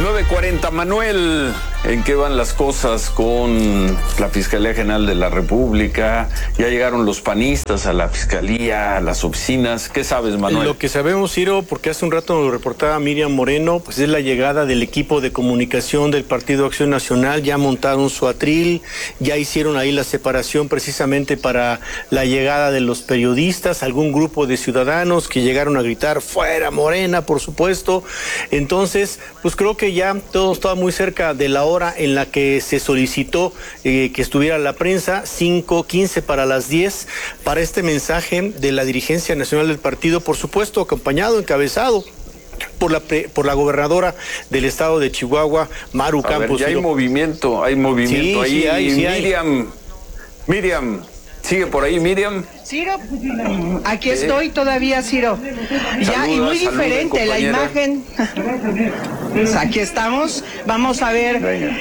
9:40, Manuel, ¿en qué van las cosas con la Fiscalía General de la República? Ya llegaron los panistas a la Fiscalía, a las oficinas. ¿Qué sabes, Manuel? Lo que sabemos, Ciro, porque hace un rato nos lo reportaba Miriam Moreno, pues es la llegada del equipo de comunicación del Partido Acción Nacional. Ya montaron su atril, ya hicieron ahí la separación precisamente para la llegada de los periodistas, algún grupo de ciudadanos que llegaron a gritar ¡fuera Morena!, por supuesto. Entonces, pues creo que ya todo estaba muy cerca de la hora en la que se solicitó que estuviera la prensa, 5:15 para las 10, para este mensaje de la dirigencia nacional del partido, por supuesto acompañado, encabezado por la gobernadora del estado de Chihuahua, Maru Campos. Ya hay movimiento Sí, ahí. sí hay. Miriam, ¿sigue por ahí, Miriam? Ciro, aquí estoy todavía, Ciro. Ya, y muy diferente la imagen. Pues aquí estamos. Vamos a ver,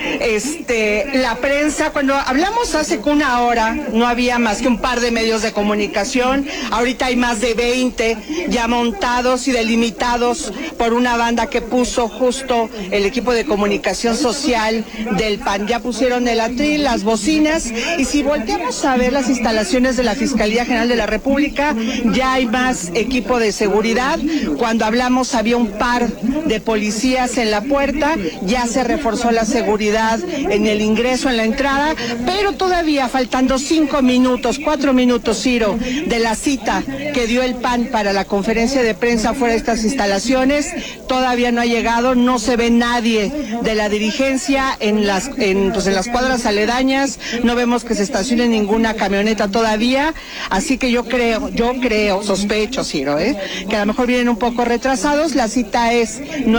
la prensa. Cuando hablamos hace una hora, no había más que un par de medios de comunicación. Ahorita hay más de 20 ya montados y delimitados por una banda que puso justo el equipo de comunicación social del PAN. Ya pusieron el atril, las bocinas, y si volteamos a ver las instalaciones de la Fiscalía General de la República, ya hay más equipo de seguridad. Cuando hablamos había un par de policías en la puerta, ya se reforzó la seguridad en el ingreso, en la entrada, pero todavía faltando 4 minutos, Ciro, de la cita que dio el PAN para la conferencia de prensa fuera de estas instalaciones, todavía no ha llegado, no se ve nadie de la dirigencia en las cuadras aledañas, no vemos que se estacione ninguna camioneta todavía, así que yo creo, sospecho, Ciro, que a lo mejor vienen un poco retrasados. La cita es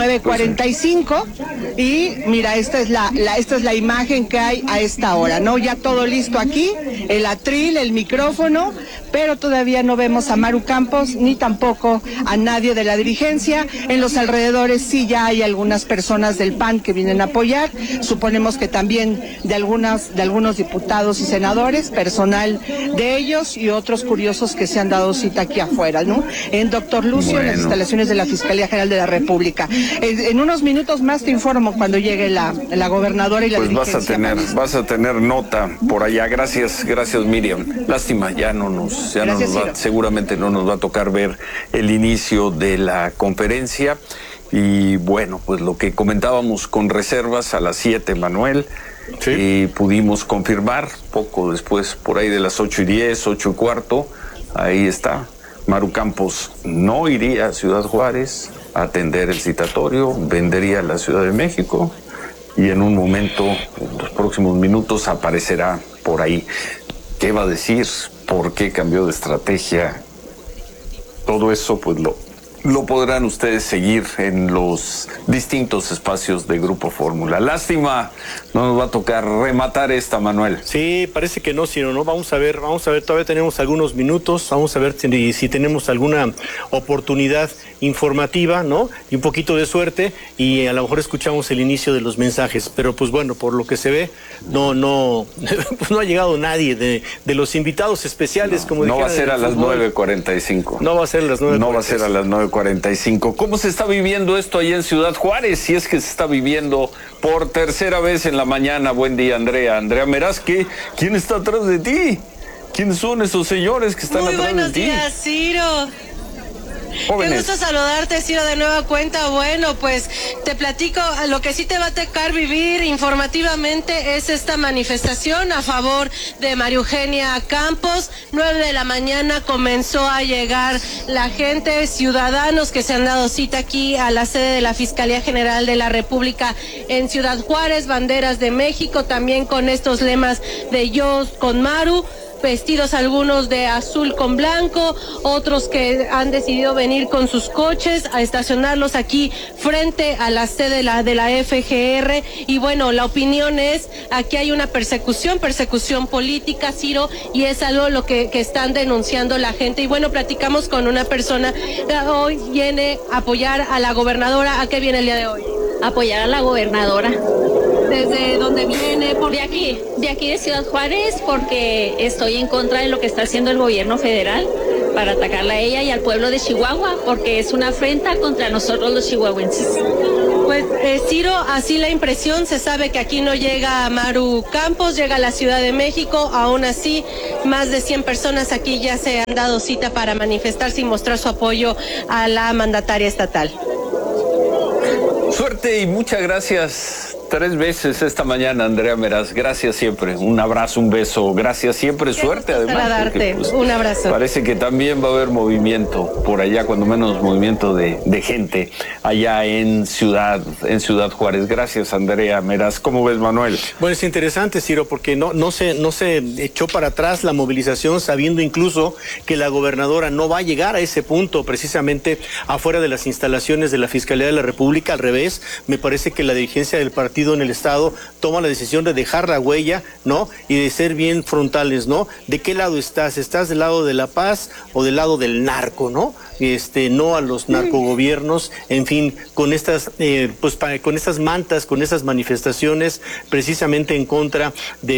9:45 y mira, esta es la imagen que hay a esta hora, ¿no? Ya todo listo aquí, el atril, el micrófono, pero todavía no vemos a Maru Campos ni tampoco a nadie de la dirigencia. En los alrededores sí ya hay algunas personas del PAN que vienen a apoyar, suponemos que también de algunos diputados y senadores, personal de ellos y otros curiosos que se han dado cita aquí afuera, ¿no? En Doctor Lucio, en las instalaciones de la Fiscalía General de la República. En unos minutos más te informo cuando llegue la gobernadora y la dirigencia. Vas a tener nota por allá. Gracias, Miriam. Lástima, seguramente no nos va a tocar ver el inicio de la conferencia. Y bueno, pues lo que comentábamos con reservas a las 7, Manuel. Sí. Y pudimos confirmar poco después, por ahí de las 8:10, 8:15, ahí está. Maru Campos no iría a Ciudad Juárez a atender el citatorio, vendería a la Ciudad de México y en un momento, en los próximos minutos, aparecerá por ahí. ¿Qué va a decir? ¿Por qué cambió de estrategia? Todo eso, pues lo podrán ustedes seguir en los distintos espacios de Grupo Fórmula. Lástima, no nos va a tocar rematar esta, Manuel. Sí, parece que no, Ciro, ¿no? Vamos a ver, todavía tenemos algunos minutos, vamos a ver si tenemos alguna oportunidad informativa, ¿no? Y un poquito de suerte, y a lo mejor escuchamos el inicio de los mensajes, pero pues bueno, por lo que se ve, no pues no ha llegado nadie de los invitados especiales, como no va a ser a las 9:45. No va a ser a las 9:45. No va a ser a las 9:45. ¿Cómo se está viviendo esto ahí en Ciudad Juárez? Si es que se está viviendo por tercera vez en la mañana. Buen día, Andrea. Andrea Meraz, ¿quién está atrás de ti? ¿Quiénes son esos señores que están atrás de ti? Muy buenos días, Ciro. Jóvenes. Qué gusto saludarte, Ciro, de nueva cuenta. Bueno, pues te platico, lo que sí te va a tocar vivir informativamente es esta manifestación a favor de María Eugenia Campos. 9 de la mañana comenzó a llegar la gente, ciudadanos que se han dado cita aquí a la sede de la Fiscalía General de la República en Ciudad Juárez, banderas de México, también con estos lemas de Yo con Maru. Vestidos algunos de azul con blanco, otros que han decidido venir con sus coches a estacionarlos aquí frente a la sede de la FGR. Y bueno, la opinión es, aquí hay una persecución política, Ciro, y es algo lo que están denunciando la gente. Y bueno, platicamos con una persona que hoy viene a apoyar a la gobernadora. ¿A qué viene el día de hoy? Apoyar a la gobernadora. ¿Desde dónde viene? De aquí de Ciudad Juárez, porque estoy en contra de lo que está haciendo el gobierno federal. para atacarla a ella y al pueblo de Chihuahua, porque es una afrenta contra nosotros los chihuahuenses. Pues Ciro, así la impresión, se sabe que aquí no llega Maru Campos, llega a la Ciudad de México, aún así más de 100 personas aquí ya se han dado cita para manifestarse y mostrar su apoyo a la mandataria estatal. Suerte y muchas gracias 3 veces esta mañana, Andrea Meraz. Gracias siempre. Un abrazo, un beso. Gracias siempre. Suerte además. Para darte porque, un abrazo. Parece que también va a haber movimiento por allá, cuando menos movimiento de gente allá en Ciudad Juárez. Gracias, Andrea Meraz. ¿Cómo ves, Manuel? Bueno, es interesante, Ciro, porque no se echó para atrás la movilización, sabiendo incluso que la gobernadora no va a llegar a ese punto, precisamente afuera de las instalaciones de la Fiscalía de la República. Al revés, me parece que la dirigencia del partido en el estado toma la decisión de dejar la huella, ¿no? Y de ser bien frontales, ¿no? ¿De qué lado estás? ¿Estás del lado de la paz o del lado del narco, no? No a los narcogobiernos, en fin, con estas con estas mantas, con esas manifestaciones precisamente en contra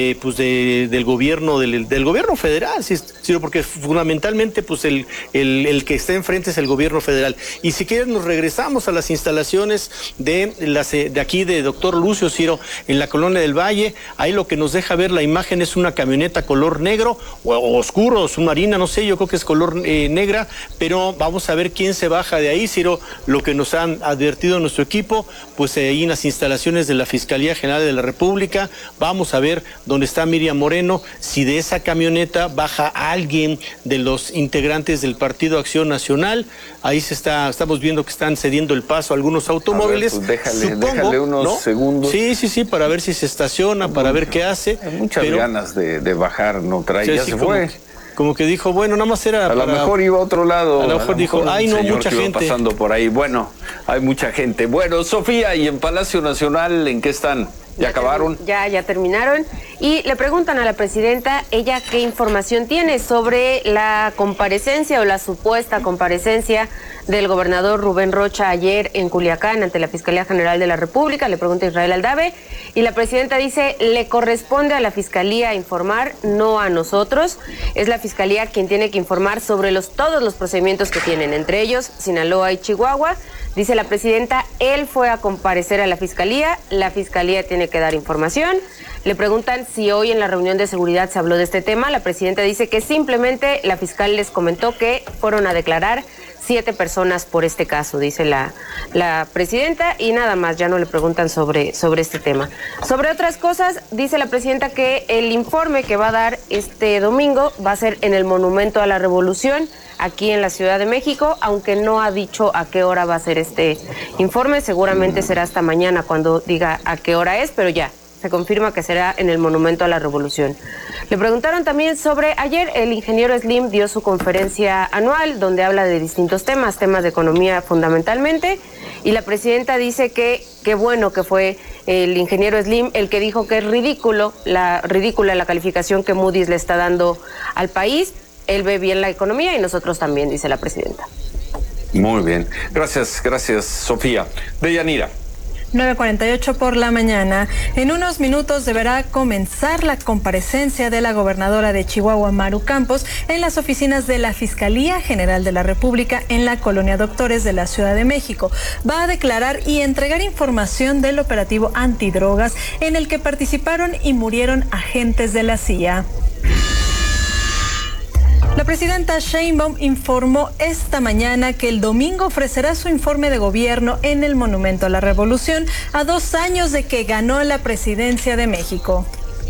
del gobierno del gobierno federal, sino porque fundamentalmente pues el que está enfrente es el gobierno federal. Y si quieres nos regresamos a las instalaciones de aquí de Doctor Lucio, Ciro, en la Colonia del Valle. Ahí lo que nos deja ver la imagen es una camioneta color negro o oscuro, submarina, no sé, yo creo que es color negra, pero vamos a ver quién se baja de ahí, Ciro. Lo que nos han advertido nuestro equipo, pues ahí en las instalaciones de la Fiscalía General de la República, vamos a ver dónde está Miriam Moreno, si de esa camioneta baja alguien de los integrantes del Partido Acción Nacional. Ahí estamos viendo que están cediendo el paso a algunos automóviles. A ver, pues déjale unos segundos. Sí, para ver si se estaciona, para ver qué hace. Hay muchas ganas de bajar, no trae, ya se fue. Como que dijo, bueno, nada más era... A lo mejor iba a otro lado. A lo mejor dijo, ay, no, mucha gente pasando por ahí. Bueno, hay mucha gente. Bueno, Sofía, ¿y en Palacio Nacional en qué están? ¿Ya acabaron? Ya terminaron. Y le preguntan a la presidenta, ella qué información tiene sobre la comparecencia o la supuesta comparecencia del gobernador Rubén Rocha ayer en Culiacán ante la Fiscalía General de la República. Le pregunta Israel Aldave y la presidenta dice, le corresponde a la Fiscalía informar, no a nosotros. Es la Fiscalía quien tiene que informar sobre todos los procedimientos que tienen, entre ellos Sinaloa y Chihuahua. Dice la presidenta, él fue a comparecer a la Fiscalía tiene que dar información. Le preguntan si hoy en la reunión de seguridad se habló de este tema. La presidenta dice que simplemente la fiscal les comentó que fueron a declarar 7 personas por este caso, dice la presidenta, y nada más, ya no le preguntan sobre este tema. Sobre otras cosas, dice la presidenta que el informe que va a dar este domingo va a ser en el Monumento a la Revolución, aquí en la Ciudad de México, aunque no ha dicho a qué hora va a ser este informe. Seguramente será hasta mañana cuando diga a qué hora es, pero ya se confirma que será en el Monumento a la Revolución. Le preguntaron también sobre, ayer el ingeniero Slim dio su conferencia anual donde habla de distintos temas de economía fundamentalmente, y la presidenta dice que qué bueno que fue el ingeniero Slim el que dijo que es ridícula la calificación que Moody's le está dando al país. Él ve bien la economía y nosotros también, dice la presidenta. Muy bien. Gracias, Sofía. Deyanira. 9:48 por la mañana. En unos minutos deberá comenzar la comparecencia de la gobernadora de Chihuahua, Maru Campos, en las oficinas de la Fiscalía General de la República en la Colonia Doctores de la Ciudad de México. Va a declarar y entregar información del operativo antidrogas en el que participaron y murieron agentes de la CIA. La presidenta Sheinbaum informó esta mañana que el domingo ofrecerá su informe de gobierno en el Monumento a la Revolución a 2 años de que ganó la presidencia de México.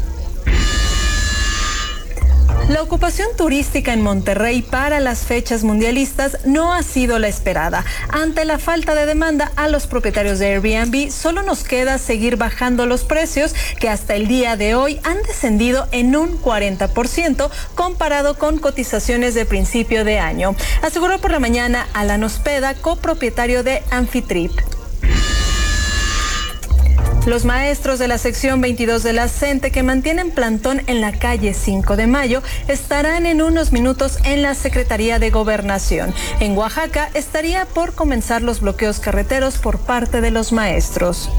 La ocupación turística en Monterrey para las fechas mundialistas no ha sido la esperada. Ante la falta de demanda a los propietarios de Airbnb, solo nos queda seguir bajando los precios, que hasta el día de hoy han descendido en un 40% comparado con cotizaciones de principio de año, aseguró por la mañana Alan Ospeda, copropietario de Amphitrip. Los maestros de la sección 22 de la CENTE que mantienen plantón en la calle 5 de Mayo estarán en unos minutos en la Secretaría de Gobernación. En Oaxaca estaría por comenzar los bloqueos carreteros por parte de los maestros.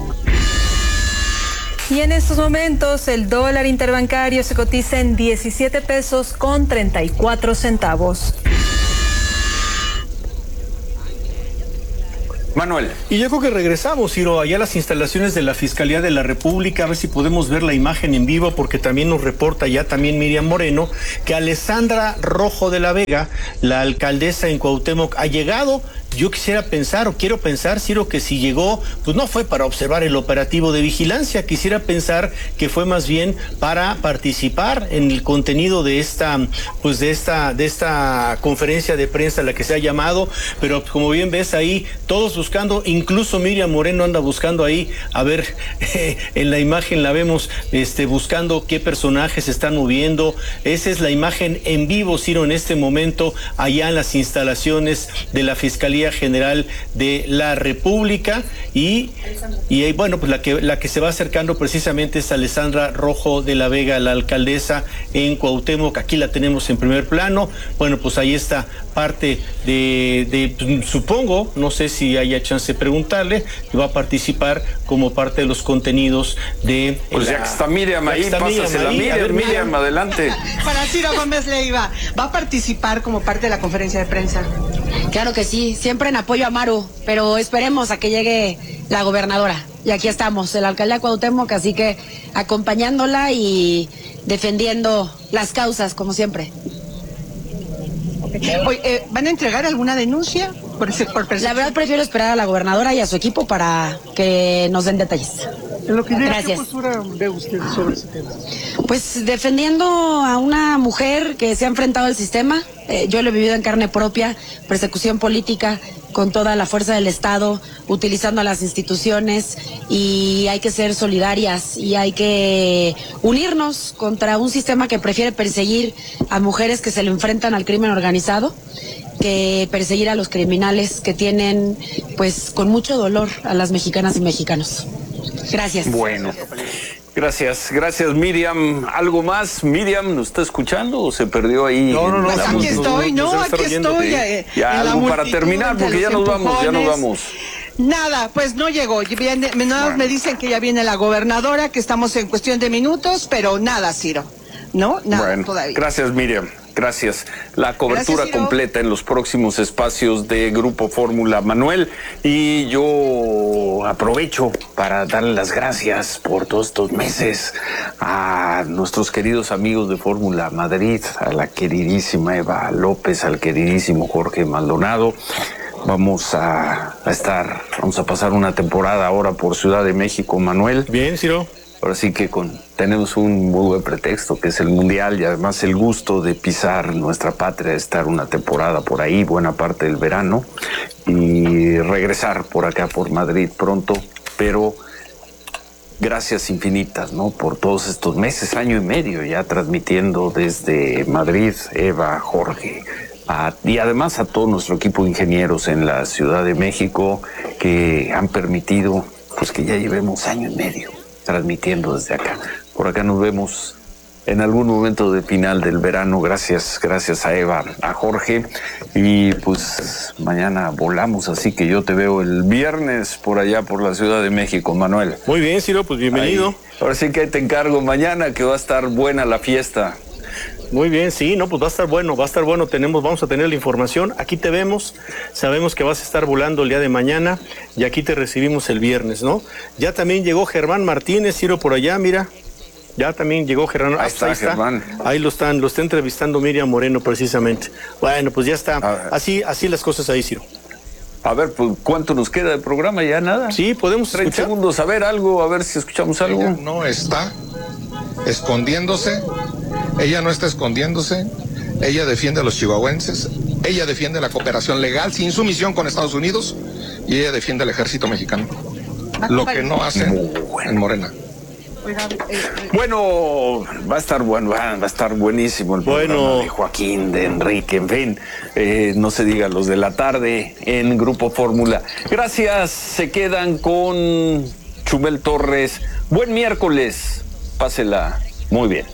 Y en estos momentos el dólar interbancario se cotiza en 17 pesos con 34 centavos. Manuel. Y yo creo que regresamos, Ciro, allá a las instalaciones de la Fiscalía de la República, a ver si podemos ver la imagen en vivo, porque también nos reporta ya también Miriam Moreno, que Alessandra Rojo de la Vega, la alcaldesa en Cuauhtémoc, ha llegado. Yo quisiera pensar, o quiero pensar, Ciro, que si llegó, pues no fue para observar el operativo de vigilancia, quisiera pensar que fue más bien para participar en el contenido de esta conferencia de prensa a la que se ha llamado, pero como bien ves ahí, todos buscando, incluso Miriam Moreno anda buscando ahí, a ver, en la imagen la vemos, buscando qué personajes se están moviendo. Esa es la imagen en vivo, Ciro, en este momento, allá en las instalaciones de la Fiscalía General de la República, y bueno, pues la que se va acercando precisamente es Alessandra Rojo de la Vega, la alcaldesa en Cuauhtémoc. Aquí la tenemos en primer plano. Bueno, pues ahí está parte de supongo, no sé si haya chance de preguntarle, que va a participar como parte de los contenidos de... Pues ya que está Miriam ahí, pásasela. Miriam, adelante. Para Ciro Gómez Leiva, ¿va a participar como parte de la conferencia de prensa? Claro que sí, siempre en apoyo a Maru, pero esperemos a que llegue la gobernadora. Y aquí estamos, el alcalde de Cuauhtémoc, así que acompañándola y defendiendo las causas, como siempre. ¿Van a entregar alguna denuncia por La verdad prefiero esperar a la gobernadora y a su equipo para que nos den detalles. En lo que llega, gracias. ¿Qué postura ve usted sobre ese tema? Pues defendiendo a una mujer que se ha enfrentado al sistema. Yo lo he vivido en carne propia, persecución política con toda la fuerza del Estado, utilizando a las instituciones, y hay que ser solidarias y hay que unirnos contra un sistema que prefiere perseguir a mujeres que se le enfrentan al crimen organizado, que perseguir a los criminales que tienen, pues, con mucho dolor a las mexicanas y mexicanos. Gracias. Bueno, gracias Miriam. ¿Algo más? Miriam, ¿nos está escuchando o se perdió ahí? No. Pues aquí estoy, aquí estoy. Ya algo para terminar, porque ya nos vamos. Nada, pues no llegó. Me dicen que ya viene la gobernadora, que estamos en cuestión de minutos, pero nada, Ciro. No, nada todavía. Gracias, Miriam. Gracias. La cobertura completa en los próximos espacios de Grupo Fórmula, Manuel. Y yo aprovecho para darle las gracias por todos estos meses a nuestros queridos amigos de Fórmula Madrid, a la queridísima Eva López, al queridísimo Jorge Maldonado. Vamos a pasar una temporada ahora por Ciudad de México, Manuel. Bien, Ciro. Ahora sí que tenemos un muy buen pretexto, que es el Mundial, y además el gusto de pisar nuestra patria, estar una temporada por ahí, buena parte del verano, y regresar por acá, por Madrid pronto, pero gracias infinitas, ¿no? Por todos estos meses, año y medio ya transmitiendo desde Madrid, Eva, Jorge, y además a todo nuestro equipo de ingenieros en la Ciudad de México, que han permitido, pues, que ya llevemos año y medio transmitiendo desde acá. Por acá nos vemos en algún momento de final del verano. Gracias a Eva, a Jorge, y pues mañana volamos, así que yo te veo el viernes por allá por la Ciudad de México, Manuel. Muy bien, Ciro, pues bienvenido. Ahora sí que te encargo mañana, que va a estar buena la fiesta. Muy bien, sí, no, pues va a estar bueno, vamos a tener la información, aquí te vemos, sabemos que vas a estar volando el día de mañana, y aquí te recibimos el viernes, ¿no? Ya también llegó Germán Martínez, Ciro, por allá, mira, ya también llegó Germán. Ahí está Germán. Ahí lo está entrevistando Miriam Moreno precisamente. Bueno, pues ya está, así las cosas ahí, Ciro. A ver, pues, ¿cuánto nos queda de programa? ¿Ya nada? Sí, podemos 30 escuchar. segundos, a ver si escuchamos algo. Ella no está escondiéndose, ella no está escondiéndose, ella defiende a los chihuahuenses, ella defiende la cooperación legal sin sumisión con Estados Unidos, y ella defiende al ejército mexicano, lo que no hace en Morena. Bueno, va a estar bueno, va a estar buenísimo el programa de Joaquín, de Enrique, en fin, no se diga los de la tarde en Grupo Fórmula. Gracias, se quedan con Chumel Torres. Buen miércoles, pásela muy bien.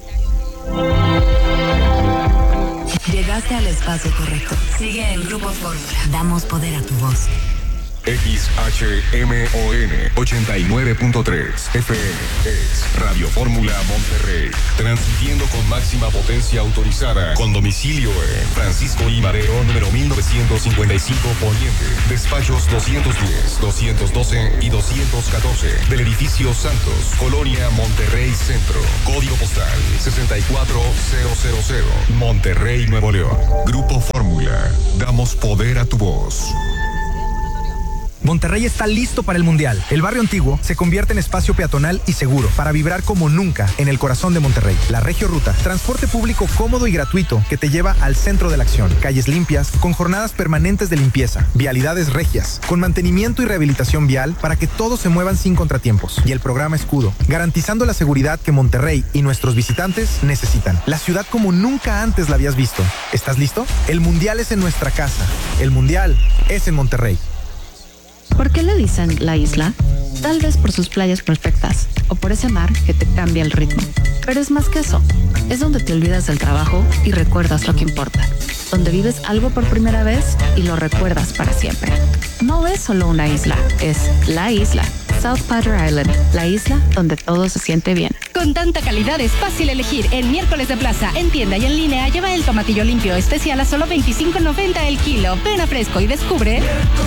Llegaste al espacio correcto. Sigue en Grupo Fórmula. Damos poder a tu voz. XHMON 89.3 FM es Radio Fórmula Monterrey, transmitiendo con máxima potencia autorizada, con domicilio en Francisco I. Madero, número 1955 Poniente, despachos 210, 212 y 214 del edificio Santos, Colonia Monterrey Centro, código postal 64000, Monterrey, Nuevo León. Grupo Fórmula, damos poder a tu voz. Monterrey está listo para el Mundial. El barrio antiguo se convierte en espacio peatonal y seguro para vibrar como nunca en el corazón de Monterrey. La Regio Ruta, transporte público cómodo y gratuito que te lleva al centro de la acción. Calles limpias, con jornadas permanentes de limpieza. Vialidades regias, con mantenimiento y rehabilitación vial para que todos se muevan sin contratiempos. Y el programa Escudo, garantizando la seguridad que Monterrey y nuestros visitantes necesitan. La ciudad como nunca antes la habías visto. ¿Estás listo? El Mundial es en nuestra casa. El Mundial es en Monterrey. ¿Por qué le dicen la isla? Tal vez por sus playas perfectas o por ese mar que te cambia el ritmo. Pero es más que eso. Es donde te olvidas del trabajo y recuerdas lo que importa. Donde vives algo por primera vez y lo recuerdas para siempre. No es solo una isla, es la isla. South Padre Island, la isla donde todo se siente bien. Con tanta calidad es fácil elegir. En Miércoles de Plaza, en tienda y en línea, lleva el tomatillo limpio especial a solo $25.90 el kilo. Ven a Fresco y descubre...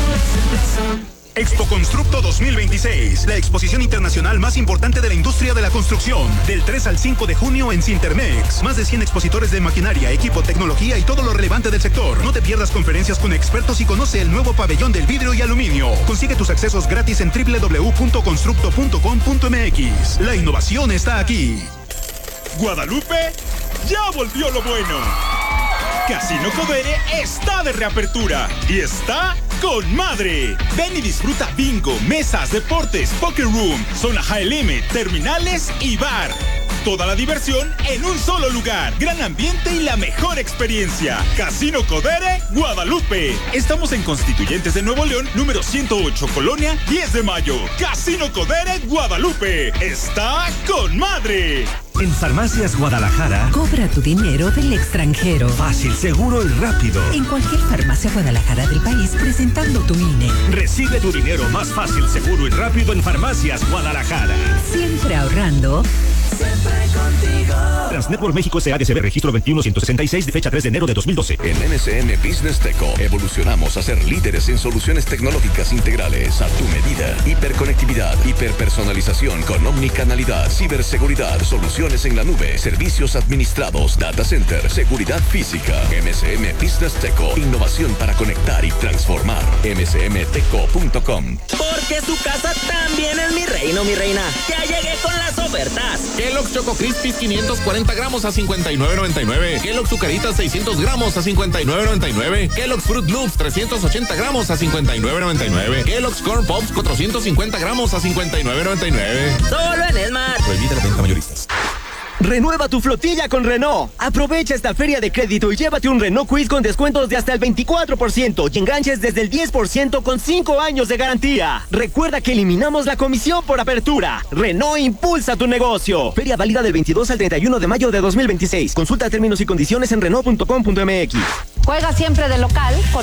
Expo Constructo 2026, la exposición internacional más importante de la industria de la construcción. Del 3 al 5 de junio en Cintermex. Más de 100 expositores de maquinaria, equipo, tecnología y todo lo relevante del sector. No te pierdas conferencias con expertos y conoce el nuevo pabellón del vidrio y aluminio. Consigue tus accesos gratis en www.constructo.com.mx. La innovación está aquí. Guadalupe, ya volvió lo bueno. Casino Codere está de reapertura y está con madre. Ven y disfruta bingo, mesas, deportes, poker room, zona high limit, terminales y bar. Toda la diversión en un solo lugar. Gran ambiente y la mejor experiencia. Casino Codere, Guadalupe. Estamos en Constituyentes de Nuevo León, número 108, Colonia 10 de Mayo. Casino Codere, Guadalupe. Está con madre. En Farmacias Guadalajara, cobra tu dinero del extranjero. Fácil, seguro y rápido. En cualquier farmacia Guadalajara del país, presentando tu INE. Recibe tu dinero más fácil, seguro y rápido en Farmacias Guadalajara. Siempre ahorrando. Siempre contigo. Transnetwork México SADCB, registro 21166 de fecha 3 de enero de 2012. En NSN Business Teco evolucionamos a ser líderes en soluciones tecnológicas integrales a tu medida. Hiperconectividad, hiperpersonalización con omnicanalidad, ciberseguridad, soluciones en la nube, servicios administrados, data center, seguridad física. MSM Business Teco, innovación para conectar y transformar. msmteco.com. Porque su casa también es mi reino, mi reina. Ya llegué con las ofertas. Kellogg's Choco Crispies 540 gramos a $59.99. Kellogg's Zucaritas 600 gramos a $59.99. Kellogg's Fruit Loops 380 gramos a $59.99. Kellogg's Corn Pops 450 gramos a $59.99. Solo en Esmart. Prohibida la venta mayoristas. Renueva tu flotilla con Renault. Aprovecha esta feria de crédito y llévate un Renault Kwid con descuentos de hasta el 24% y enganches desde el 10% con 5 años de garantía. Recuerda que eliminamos la comisión por apertura. Renault impulsa tu negocio. Feria válida del 22 al 31 de mayo de 2026. Consulta términos y condiciones en Renault.com.mx. Juega siempre de local con